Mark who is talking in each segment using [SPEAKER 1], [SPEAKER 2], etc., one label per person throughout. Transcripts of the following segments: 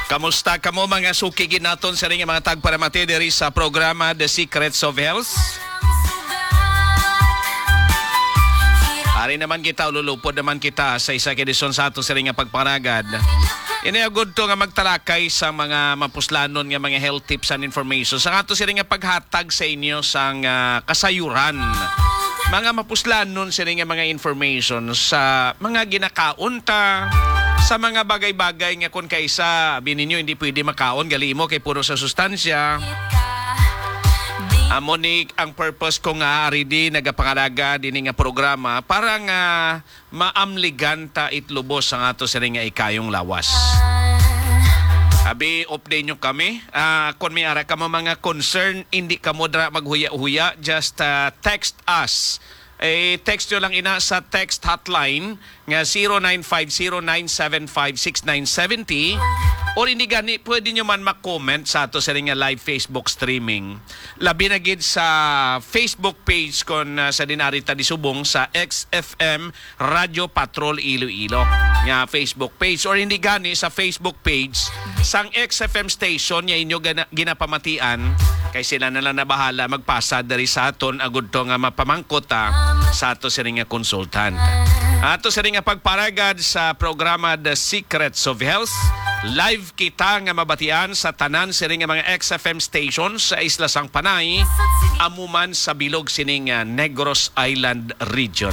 [SPEAKER 1] Kamusta kamo mga sukigin naton sa ring mga tagparamati diri sa programa The Secrets of Health? Ari naman kita ululupod naman kita sa isa kedisyon sa ato sa ring pagparagad. Inayagod to nga magtalakay sa mga mapuslanon nga mga health tips and information sa ato sa ring paghatag sa inyo sang kasayuran. Mga mapuslanon sa ring mga information sa mga ginakaunta sa mga bagay-bagay nga kung kaisa bininyo hindi pwede makaon gali mo kay puro sa sustansya. Amonik ang purpose ko nga aridi nagapangalaga dinhi nga programa para nga maamligan ta itlubos ang ato sa nga ikayong lawas. Abi update nyo kami. Kung may ara ka mga concern hindi ka mo dra maghuya-huya, just text us. Text nyo lang ina sa text hotline nga 0950-975-6970 o hindi gani, pwede nyo man mag-comment sa ato sa ring live Facebook streaming. Labi na gid sa Facebook page kon sa dinarita di subong sa XFM Radio Patrol Iloilo nga Facebook page or hindi gani sa Facebook page sang XFM station nga inyo ginapamatian kay sila na lang na bahala magpasa dari sa aton agud to nga mapamangkot sa ato sa ring consultant. Ato sa ring pagparagad sa programa The Secrets of Health. Live kita nga mabatian sa tanan sa ring mga XFM stations sa Isla Sang Panay, amuman sa bilog sining Negros Island region.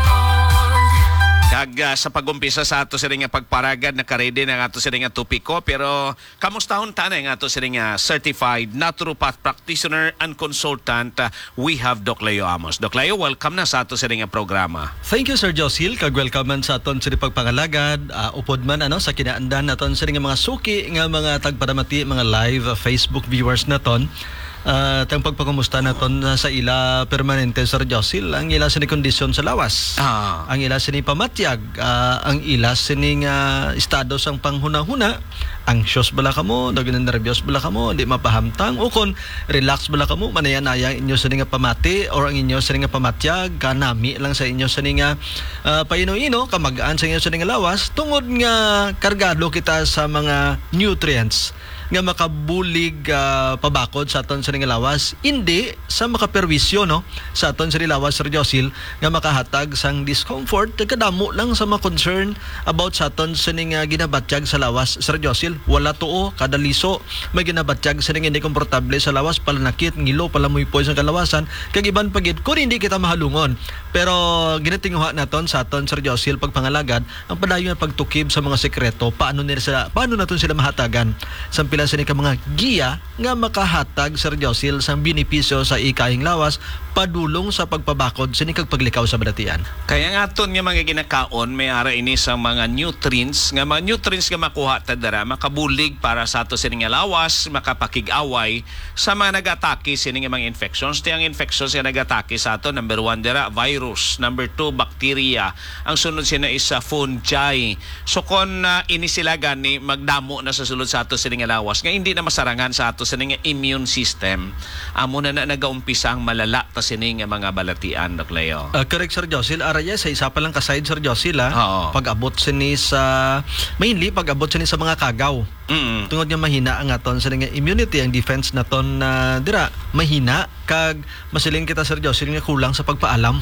[SPEAKER 1] Kag sa pagumpisa sa ato sa ring pagparagad nakaredy na ato sa ring topiko pero kamustahon tanay nga ato sa ring certified naturopath practitioner and consultant we have Doc Leo Amos. Doc Leo, welcome na sa ato sa ring programa.
[SPEAKER 2] Thank you Sir Josil, kag welcome man sa aton sa pagpangalagad upod man sa kinaandan naton sa ring mga suki nga mga tagparamati mga live Facebook viewers naton. Tang pagpakumusta naton sa ila permanente Sir Josil ang ila sini kondisyon sa lawas, ang ila sini pamatyag, ang ila sini estado sang panghuna-huna, anxious bala kamo, dagan nervyos bala kamo, di mapahamtang o kon relax bala kamo, manayan-aya inyo sini nga pamati or ang inyo sini nga pamatyag kanami lang sa inyo sini nga paino-ino kamagaan sa inyo sini nga lawas tungod nga kargado kita sa mga nutrients nga makabulig pabakod sa aton sa nga lawas, hindi sa makaperwisyo sa aton sa lawas Sir Josil nga makahatag sang discomfort kadamo lang sa mga concern about sa aton sa nga ginabatyag sa lawas Sir Josil. Wala tuo kadaliso may ginabatyag sa nga hindi komportable sa lawas, palanakit ngilo palamuypoy sa kalawasan kag iban pagid kung hindi kita mahalungon. Pero ginatinguha naton sa aton Sir Josil pagpangalagad ang padayon nga pagtukib sa mga sekreto paano naton sila mahatagan sa pila sa mga giya nga makahatag Sir Josil sang benepisyo sa ikayong lawas padulong sa pagpabakod sa kag paglikaw sa balatian.
[SPEAKER 1] Kaya nga aton nga mga ginakaon may ara ini sa mga nutrients nga makuha ta dara makabulig para sa ato sa nga lawas, makapakig-away sa mga nagatake sa mga infections. Tiyang infections nga nagatake sa ato number 1 dira virus, number 2 bacteria, ang sunod sina is fungi. So kon ini sila gani magdamo na sa sulod sa ato sa nga lawas nga hindi na masarangan sa ato sa nga immune system, amo na nagaumpisa ang malala ta sini nga mga balatian Doc Leo.
[SPEAKER 2] Correct Sir Josil, araya sa isa pa lang kaside Sir Josil pag-abot sini sa mainly pag-abot sini sa mga kagaw. Tungod nga mahina ang aton sa nga immunity, ang defense naton na dira mahina kag masiling kita Sir Josil nga kulang sa pagpaalam.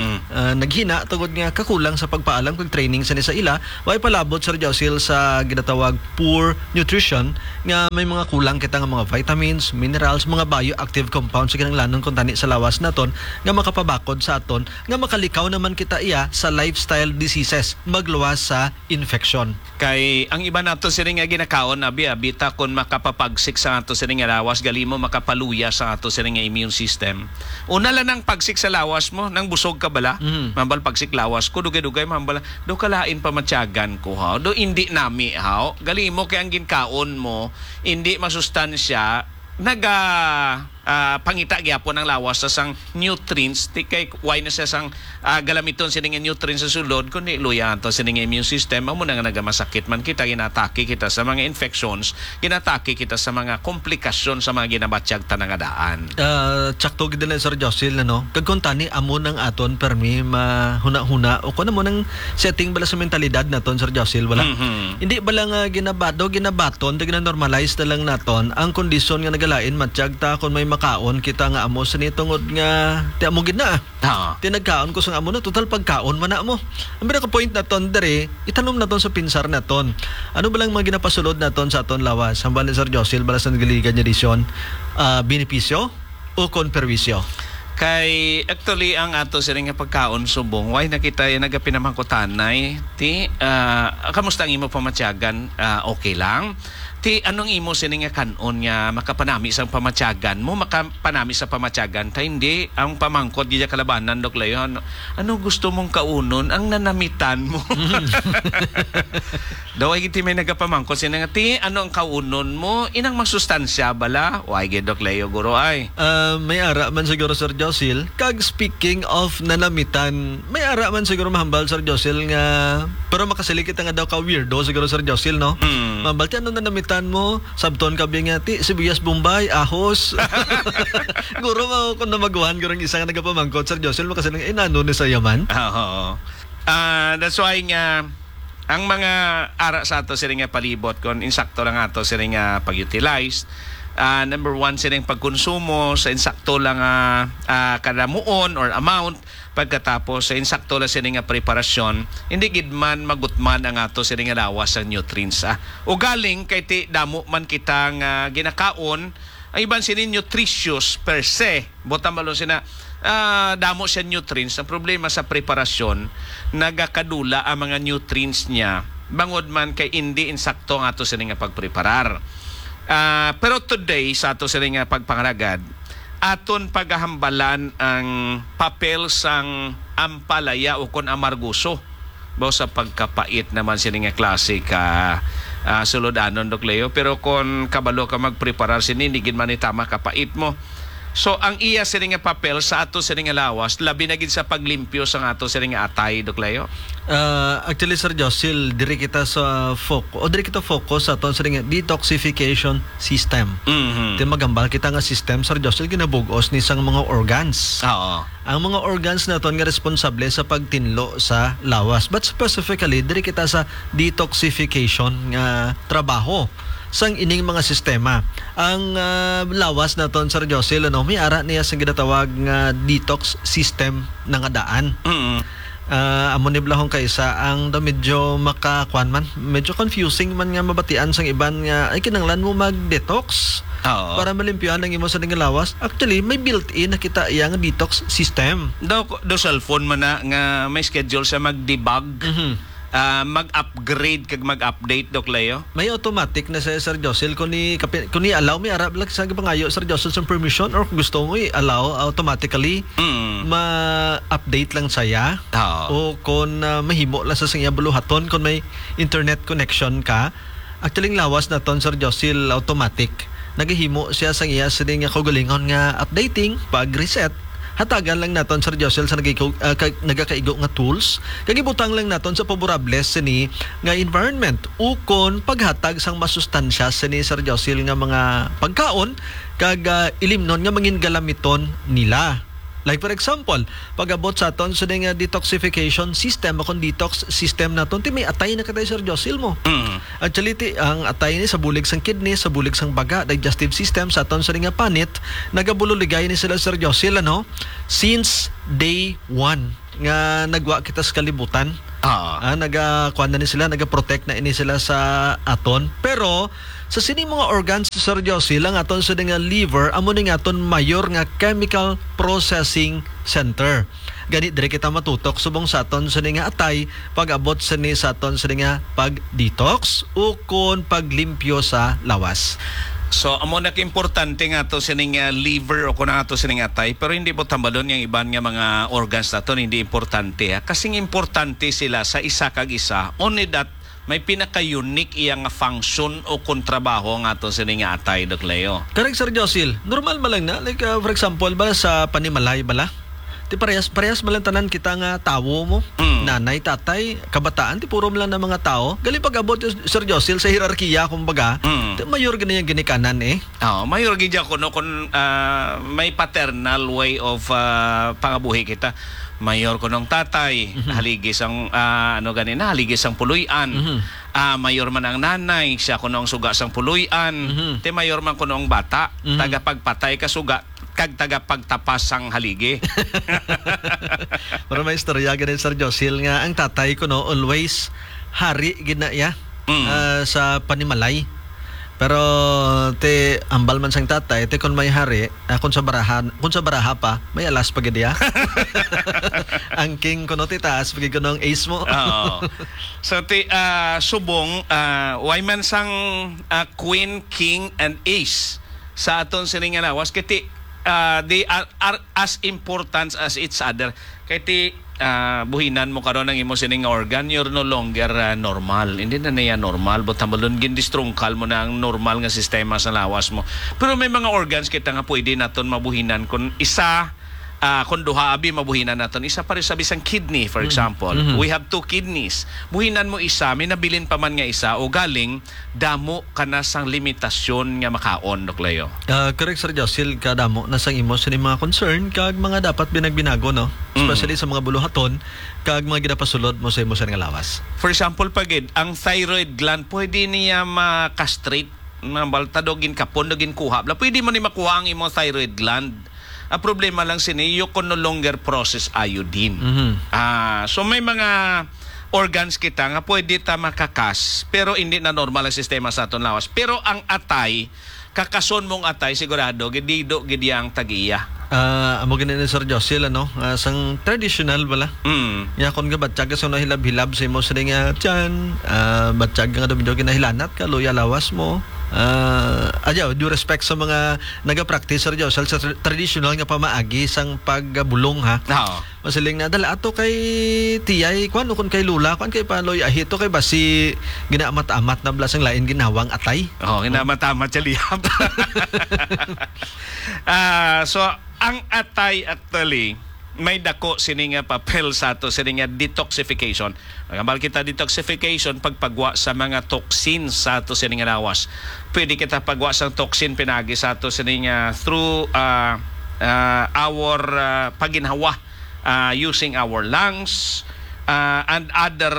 [SPEAKER 2] Naghina tungod nga kakulang sa pagpaalam kag training sa ila way palabot Sir Josil sa ginatawag poor nutrition nga may mga kulang kita nga mga vitamins, minerals, mga bioactive compounds sa kinahanglanon kung tani sa lawas naton nga makapabakod sa aton nga makalikaw naman kita iya sa lifestyle diseases magluwas sa infection.
[SPEAKER 1] Kay ang iba nato sini nga ginakaon abita kun makapapagsik sa ato sini nga lawas galimo makapaluya sa ato sini nga immune system. Una lang ang pagsik sa lawas mo nang busog ka bala, mambal pagsik lawas ko dugay-dugay mambal do kalain pamatyagan ko do hindi nami galimo kay ang ginkaon mo hindi masustansya pangita gyapon ang lawas sa sang nutrients ti kay why na sa sang galamiton sining nutrients sa sulod kundi luya to sining immune system amo na nga nagamasakit man kita ginatake kita sa mga infections ginatake kita sa mga komplikasyon sa mga ginabatsyag tanang daan.
[SPEAKER 2] Tsakto gid na Sir Josil no. Kag kuntani amo nang aton permi mahuna-huna o kuno mo nang setting bala sa mentalidad naton Sir Josil wala. Hindi bala nga ginabaton gina-normalize na lang naton ang kondisyon nga nagalain matsyag ta kon may makaon kita nga amo sa nitungod nga ti amo gid na. Tinagkaon ko sa amo na total pagkaon man na mo. Ang pinaka point naton dere itanom naton sa pinsar naton. Ano ba lang mga ginapasulod naton sa aton lawas? Hambal ni Sir Josil bala sa nagaligan niya edisyon benepisyo o konperwisyo?
[SPEAKER 1] Kay actually ang ato sining nga pagkaon subong why nakita yung nagapinamangkutanay ti kamusta ang imo pamatyagan okay lang ti anong imo sining nga kanon nga makapanami sa pamatyagan mo makapanami sa pamatyagan ta hindi ang pamangkot di kalabanan dok layon ano gusto mong kaunon ang nanamitan mo daw ay giti may nagapamangkot sining nga ti ano ang kaunon mo inang masustansya bala why gid dok layo guro ay
[SPEAKER 2] may ara man siguro Sir Josil kag speaking of nanamitan may ara man siguro mahambal Sir Josil nga pero makasilikit nga daw ka weirdo siguro Sir Josil no mahambal ti ano nanamitan mo sabton kabi nga ti sibuyas bombay ahos guro mo kung namaguhan guro isa nga nagapamangkot Sir Josil makasiling nano ni sa yaman
[SPEAKER 1] that's why nga ang mga ara sa ato sila nga palibot kung insakto lang ato sila nga pag-utilize number one silang pagkonsumo sa insakto lang kadamuon or amount pagkatapos sa insakto lang silang preparasyon hindi gid man magutman ang ato silang lawas sa nutrients o galing kay ti damo man kitang ginakaon ang iban sinin nutritious per se botang malo sina damo siya nutrients ang problema sa preparasyon nagakadula ang mga nutrients niya bangod man kay hindi insakto ang ato silang pagpreparar. Pero today sa ato siling pagpangaragad aton paghahambalan ang papel sang ampalaya o kon amarguso bao sa pagkapait naman sining klase ka suludanon dok Leo pero kon kabalo ka magpreparar sininigin man ni tama kapait mo so ang iya sining papel sa ato sining lawas labi na gid sa paglimpyo sa ato sining atay dok Leo.
[SPEAKER 2] Actually Sir Josil diri kita sa focus sa aton sining detoxification system. Ti magambal kita nga system Sir Josil ginabugos ni sang mga organs. Ang mga organs naton nga responsable sa pagtinlo sa lawas but specifically diri kita sa detoxification nga trabaho sang ining mga sistema. Ang lawas naton Sir Josil may ara niya sa ginatawag nga detox system nga daan. Amo ni blahong kaysa ang medyo makakuan man medyo confusing man nga mabatian sang iban nga ay kinanglan mo mag-detox para malimpyuhan ang imo sa lawas. Actually may built-in na kita iyang detox system
[SPEAKER 1] do cellphone man na nga may schedule sa mag-debug mag-upgrade kag mag-update dok Leo.
[SPEAKER 2] May automatic na sa Sir Josil kung ni allow may arab lang sa pangayo Sir Josil sa permission or kung gusto mo i-allow automatically ma-update lang saya o kung mahimo lang sa sangya buluhaton kung may internet connection ka actually lawas na ton Sir Josil automatic nagahimo siya sa iya sa nga kaugalingon nga updating pag-reset hatagan lang naton Sir Josil sa nagakaigo nga tools kagibutang lang naton sa paborables sini nga environment ukon paghatag sang masustansya sini Sir Josil nga mga pagkaon kag ilimnon nga mangin galamiton nila. Like for example, pag-abot sa aton sa nga detoxification system, akong detox system naton ti may atay na katay Sir Josil mo. Actually ang atay ni sa bulig sang kidney, sa bulig sang baga, digestive system sa aton sa nga panit, nagabululigay ni sila Sir Josil since day 1 nga nagwa kita sa kalibutan. Nagakuan na ni sila, nagaprotect na ini sila sa aton. Pero sa sining mga organs Sir Josil ang aton sa nga liver amo ning aton mayor nga chemical processing center. Gani dire kita matutok subong sa aton sa nga atay pag-abot sa ni sa aton sa nga pag-detox o kon paglimpyo sa lawas.
[SPEAKER 1] So amo na importante nga to sining liver o kun ato sining atay pero hindi po tambalon yung iban nga mga organs naton hindi importante kasing importante sila sa isa kag isa only that may pinaka-unique iya nga function o kontrabaho nga to sa nga atay, Dok Leo.
[SPEAKER 2] Correct, Sir Josil. Normal ba lang na? Like, for example, ba sa panimalay bala? Ti parehas malang tanan kita nga tawo mo, nanay, tatay, kabataan, ti puro lang ng mga tao. Gali pag-abot, Sir Josil, sa hierarkiya, kumbaga, mayor ganyan ginikanan
[SPEAKER 1] Mayor gidya ko no, kung may paternal way of pangabuhi kita. Mayor ko nung tatay, haligis ang haligis ang puluyan. Mayor man ang nanay, siya ko nung suga sang puluyan. Te mayor man ko nung bata, tagapagpatay ka suga, kag tagapagtapas sang haligi.
[SPEAKER 2] Pero may istorya ganun, Sir Josil, nga ang tatay ko no, always hari ginaya sa panimalay. Pero te ambal man sang tatay, te kon may hari, kun sa baraha pa, may alas pa gid ya. Ang king kuno ti taas pag kuno ang ace mo.
[SPEAKER 1] So ti subong why man sang queen, king and ace sa aton sining lawas kiti they are as important as each other. Kiti buhinan mo karon ang imo sining organ, you're no longer normal. Hindi na niya normal, but tamalon gindistrungkal mo na ang normal nga sistema sa lawas mo. Pero may mga organs kita nga pwede naton mabuhinan kung isa kung duha abi mabuhinan naton. Isa pa rin sa bisang kidney, for example. We have 2 kidneys. Buhinan mo isa, may nabilin pa man nga isa o galing damo kana sang limitasyon nga makaon, Dok Leo.
[SPEAKER 2] Correct, Sir Josil, kadamo nasang imo sa mga concern kag mga dapat binagbinago no, especially sa mga buluhaton kag mga ginapasulod mo sa imo sa nga lawas.
[SPEAKER 1] For example, pagid ang thyroid gland pwede niya ma-castrate, baltadogin kapondogin kuha. Pwede mo ni makuha ang imo thyroid gland. Ang problema lang sini, you can no longer process iodine. So may mga organs kita nga pwede ta makakas, pero hindi na normal ang sistema sa aton lawas. Pero ang atay, kakason mong atay, sigurado, gidido gidi ang tagiya.
[SPEAKER 2] Amo ganin ni Sir Josil, sang traditional bala. Ya kon nga batsyag sa hilab-hilab sa imo sa nga tiyan, batsyag nga dumido kinahilanat ka, luya lawas mo. Due respect sa mga nagapractice, Sir Josil, sa traditional nga pamaagi sang pagbulong ha. Masiling na dala ato kay tiyay kwan kun kay lula kwan kay paloy ahito kay basi ginaamat-amat na blasang lain ginawang atay.
[SPEAKER 1] Ginaamat-amat sa liham. So ang atay actually may dako sini nga papel sa ato sini nga detoxification. Magambal kita detoxification pagpagwa sa mga toxins sa ato sini nga lawas. Pwede kita pagwa sa toxin pinagi sa ato sini nga through our paginhawa, using our lungs and other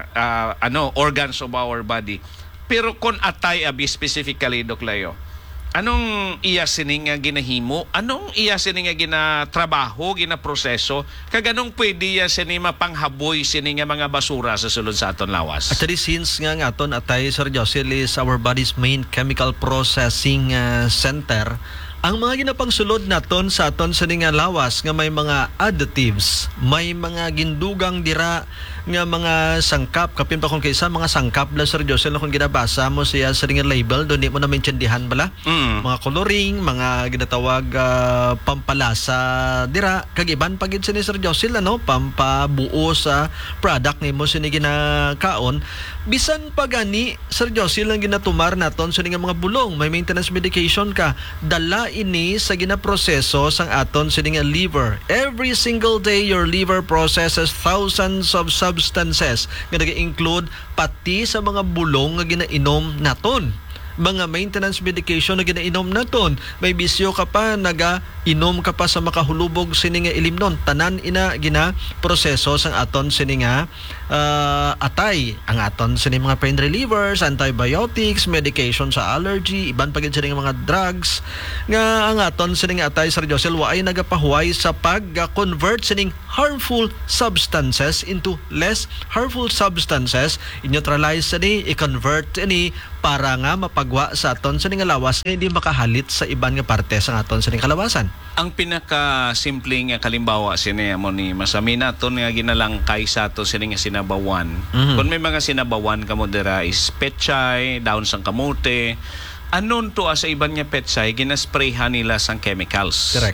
[SPEAKER 1] organs of our body. Pero kung atay abi specifically, Dok Leo, anong iya sini nga ginahimo? Anong iya sini nga ginatrabaho, ginaproseso? Kaganong pwede iya sini mapanghaboy sini nga mga basura sa sulod sa aton lawas?
[SPEAKER 2] Actually, since nga aton atay, Sir Josil, is our body's main chemical processing center, ang mga ginapangsulod naton sa aton sa nga lawas nga may mga additives, may mga gindugang dira nga mga sangkap, kapin pa kung kaysa mga sangkap la, Sir Josil, kung ginabasa mo siya sa nga label, doon di mo na maintindihan bala. Mga coloring, mga ginatawag pampalasa dira, kagiban pagid sini, Sir Josil, pampabuo sa product ni mo sini ginakaon. Bisan pagani, Sir Josil, ang ginatumar naton sa nga mga bulong, may maintenance medication ka, dala ini sa ginaproseso sang aton sa nga liver. Every single day, your liver processes thousands of substances nga nag-include pati sa mga bulong nga ginainom naton. Mga maintenance medication na ginainom naton. May bisyo ka pa, inom ka pa sa makahulubog sini nga ilimnon. Tanan ina gina proseso sang aton sini nga atay. Ang aton sini mga pain relievers, antibiotics, medication sa allergy, iban pagid sini nga mga drugs nga ang aton sini nga atay, Sir Josil, waay nagapahuway sa pag-convert sining harmful substances into less harmful substances. I-neutralize sini, i-convert ini para nga mapagwa sa aton sa nga lawas nga hindi makahalit sa iban nga parte sa aton sa kalawasan.
[SPEAKER 1] Ang pinaka-simple nga kalimbawa sini mo ni masami naton nga ginalangkay sa aton sini nga sinabawan. Kung may mga sinabawan kamo dira is petchay, daon sang kamote. Anon to sa iban nga petchay ginasprayhan nila sang chemicals.
[SPEAKER 2] Correct.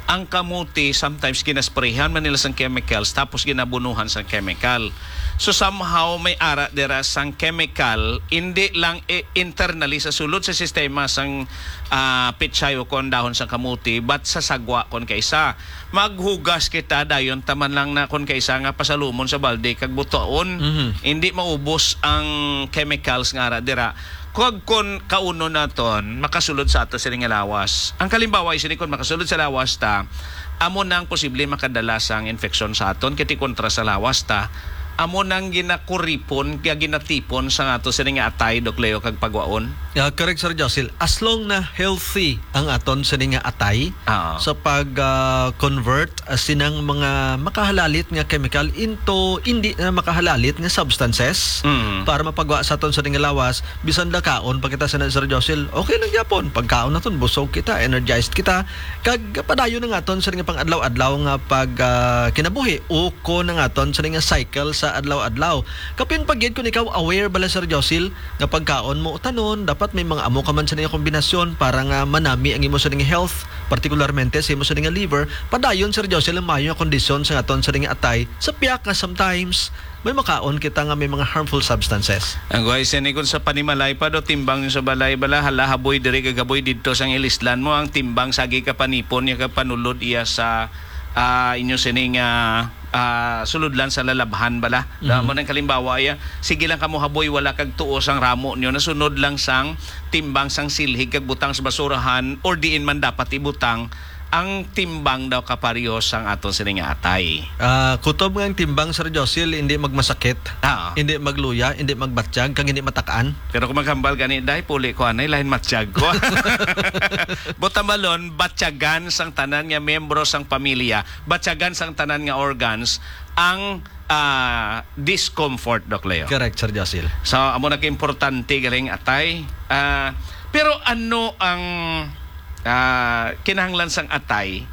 [SPEAKER 1] ang kamuti sometimes ginasprehan man nila sang chemicals tapos ginabunuhan sang chemical. So somehow may ara dira sang chemical hindi lang internally sa sulod sa sistema sang pitsay o kon dahon sang kamuti but sa sagwa kon kaysa. Maghugas kita dayon taman lang na kon kaysa nga pasalumon sa balde kag butoon. Hindi maubos ang chemicals nga ara dira. Kung kauno naton makasulod sa ato sining lawas. Ang kalimbawa isini kon makasulod sa lawas ta, amo nang posible makadala sang infeksyon sa aton kiti kontra sa lawas ta. Amo nang ginakuripon kaya ginatipon sa ato sining atay Doc Leo kag pagwaon.
[SPEAKER 2] Correct, Sir Josil. As long na healthy ang aton sining atay sa pag-convert sinang mga makahalalit nga chemical into hindi na makahalalit nga substances para mapagwa sa aton sining lawas, bisan da kaon pag kita sa Sir Josil, okay lang gyapon. Pagkaon naton busog kita, energized kita, kag padayon nga aton sining pang adlaw-adlaw nga pag kinabuhi o ko nga aton sining cycle sa adlaw-adlaw. Kapin pagyud kun ikaw aware bala Sir Josil nga pagkaon mo utanon dapat may mga amo ka man sa niya kombinasyon para nga manami ang imo sa ning health, partikularmente sa imo sa ning liver, padayon Sir Josil ang mayo nga kondisyon sa aton sa ning atay. Sa piyak nga sometimes may makaon kita nga may mga harmful substances.
[SPEAKER 1] Ang guys, kun sa panimalay pa do timbang sa balay bala hala haboy diri kagaboy didto sang ilislan mo ang timbang sagi ka panipon ya ka panulod iya sa inyo sining suludlan sa lalabhan bala. Mo nang kalimbawa ya, sige lang kamo haboy wala kag tuo sang ramo niyo nasunod lang sang timbang sang silhig kag butang sa basurahan or diin man dapat ibutang ang timbang daw kapareho sang aton sining atay.
[SPEAKER 2] Kutob nga ang timbang Sir Josil hindi magmasakit, hindi magluya, hindi magbatsyag, kang hindi matakaan.
[SPEAKER 1] Pero kung maghambal gani dai puli ko anay lain matsyag ko. Botamalon batsyagan sang tanan nga miyembro sang pamilya, batsyagan sang tanan nga organs ang discomfort Doc Leo.
[SPEAKER 2] Correct, Sir Josil.
[SPEAKER 1] So amo na importante galing atay. Pero ano ang kinahanglan sang atay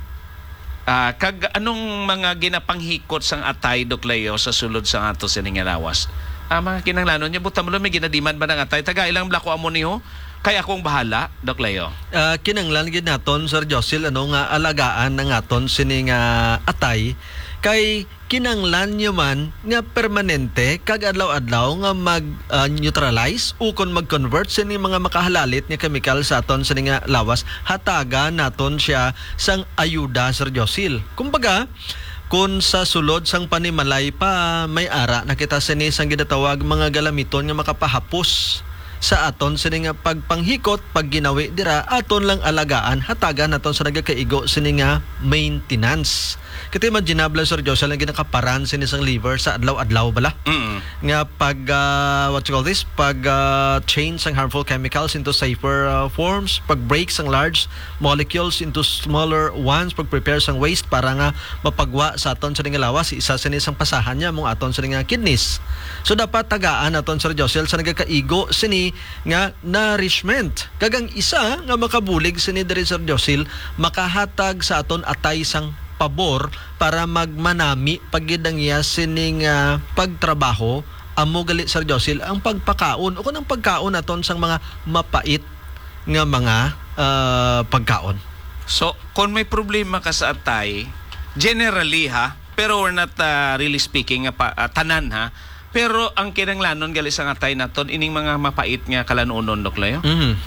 [SPEAKER 1] kag anong mga ginapanghikot sang atay Doc Leo sa sulod sang ato sining lawas? Mga kinahanglanon niya buta mo may ginadiman ba ng atay taga ilang blako amo niyo kay akong bahala Doc Leo.
[SPEAKER 2] Kinahanglan gid naton Sir Josil nga alagaan ng aton sining atay kay kinanglan nyo man nga permanente kag adlaw-adlaw nga mag-neutralize o kon mag-convert sa mga makahalalit nga chemical sa aton sa nga lawas, hataga naton siya sang ayuda Sir Josil. Kumbaga, kung sa sulod sang panimalay pa may ara nakita sini sang ginatawag mga galamiton nga makapahapos sa aton sini nga pagpanghikot pag ginawi dira aton lang alagaan hataga naton sa nagakaigo sini nga maintenance. Kita imaginable Sir Josel lang ginakaparan sini sang liver sa adlaw-adlaw bala nga pag what you call this pag change sang harmful chemicals into safer forms, pag break sang large molecules into smaller ones, pag prepare sang waste para nga mapagwa sa aton sa nga lawas isa sini sang pasahan niya mong aton sa nga kidneys. So dapat tagaan aton Sir Josel sa nagakaigo sini nga nourishment. Kagang isa nga makabulig sini diri Sir Josel makahatag sa aton atay sang pabor para magmanami pagidangya sining pagtrabaho amo gali Sir Josil ang pagpakaon o kunang pagkaon aton sang mga mapait nga mga pagkaon.
[SPEAKER 1] So kung may problema ka sa atay generally pero we're not really speaking tanan pero ang kinanglanon gali sa atay naton ining mga mapait nga kalanunon Doc Leo.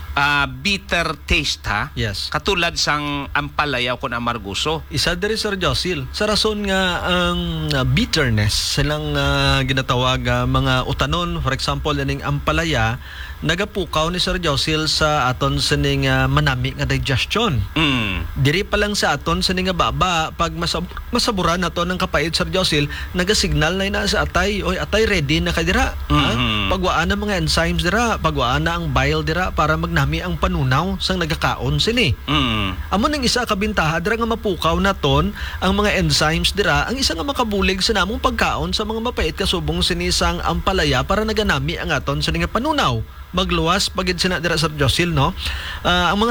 [SPEAKER 1] Bitter taste
[SPEAKER 2] Yes.
[SPEAKER 1] Katulad sang ampalaya kun amarguso.
[SPEAKER 2] Isa diri Sir Josil sa rason nga ang bitterness silang ginatawag mga utanon, for example ining ampalaya nagapukaw ni Sir Josil sa aton sining manami nga digestion. Diri pa lang sa aton sining baba pag masaburan naton ng kapait Sir Josil nagasignal na ina sa atay oy atay ready na kadira. Pagwaan ang mga enzymes dira, pagwaan na ang bile dira para magnami ang panunaw sang nagakaon sini. Amo ning isa ka bintaha dira nga mapukaw naton ang mga enzymes dira, ang isa nga makabulig sa namong pagkaon sa mga mapait kasubong sini sang ampalaya para naganami ang aton sa nga panunaw. Magluwas pagid sina dira Sir Josil no. Ang mga